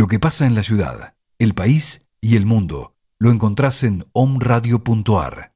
Lo que pasa en la ciudad, el país y el mundo lo encontrás en omradio.ar.